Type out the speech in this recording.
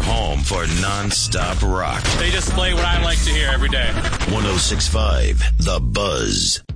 home for non-stop rock. They just play what I like to hear every day. 106.5 The Buzz.